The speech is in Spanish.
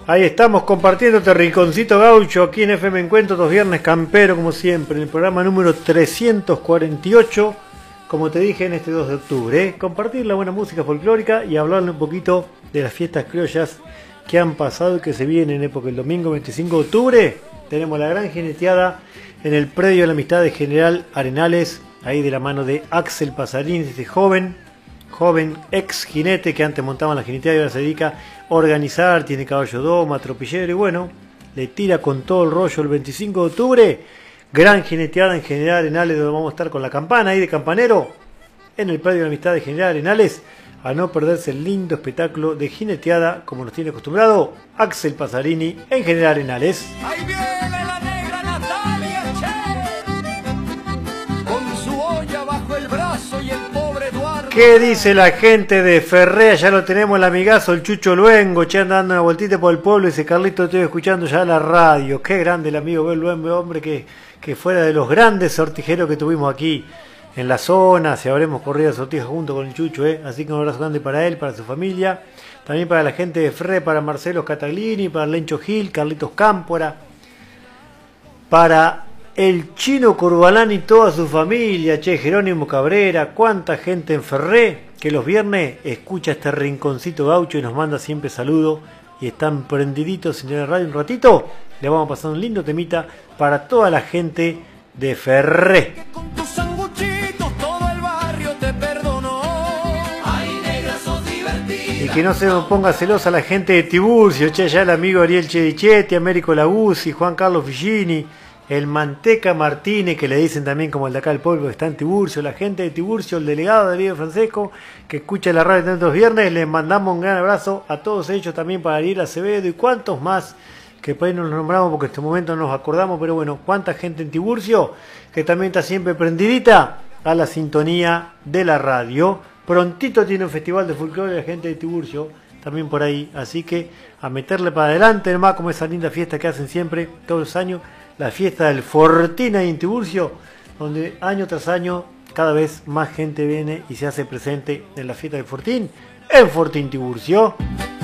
Ahí estamos compartiendo este rinconcito gaucho aquí en FM Encuentro, los viernes campero como siempre, en el programa número 348, como te dije en este 2 de octubre, compartir la buena música folclórica y hablarle un poquito de las fiestas criollas que han pasado y que se vienen, porque el domingo 25 de octubre tenemos la gran jineteada en el predio de la Amistad de General Arenales, ahí de la mano de Axel Pasarín, este joven ex jinete que antes montaba en la jineteada y ahora se dedica a organizar, tiene caballo doma, tropillero y bueno, le tira con todo el rollo el 25 de octubre, gran jineteada en General Arenales, donde vamos a estar con la campana ahí de campanero, en el predio de la Amistad de General Arenales, a no perderse el lindo espectáculo de jineteada, como nos tiene acostumbrado Axel Pasarini en General Arenales. Ahí viene la negra Natalia, che, con su olla bajo el brazo y el pobre Eduardo. ¿Qué dice la gente de Ferrea? Ya lo tenemos el amigazo, el Chucho Luengo, che, anda dando una vueltita por el pueblo y dice: Carlito, estoy escuchando ya la radio. Qué grande el amigo Bel Luengo, hombre, que fuera de los grandes sortijeros que tuvimos aquí en la zona, si habremos corrido sortijas junto con el Chucho, así que un abrazo grande para él, para su familia, también para la gente de Ferrea, para Marcelo Scataglini, para Lencho Gil, Carlitos Cámpora, para el Chino Corbalán y toda su familia, che, Jerónimo Cabrera, cuánta gente en Ferré que los viernes escucha este rinconcito gaucho y nos manda siempre saludos y están prendiditos en la radio un ratito. Le vamos a pasar un lindo temita para toda la gente de Ferré. Con tus sanguchitos todo el barrio te perdonó. Ay, negra, sos divertida. Y que no se ponga celosa la gente de Tiburcio, che, ya el amigo Ariel Chedichetti, Américo Laguzzi, Juan Carlos Figini, el Manteca Martínez, que le dicen también como el de acá el pueblo que está en Tiburcio, la gente de Tiburcio, el delegado de Darío Francesco, que escucha la radio tantos viernes, les mandamos un gran abrazo a todos ellos, también para Ariel Acevedo y cuantos más, que por ahí no los nombramos porque en este momento no nos acordamos, pero bueno, cuánta gente en Tiburcio, que también está siempre prendidita a la sintonía de la radio. Prontito tiene un festival de folclore la gente de Tiburcio, también por ahí, así que a meterle para adelante nomás, como esa linda fiesta que hacen siempre, todos los años, la fiesta del Fortín ahí en Tiburcio, donde año tras año cada vez más gente viene y se hace presente en la fiesta del Fortín, en Fortín Tiburcio.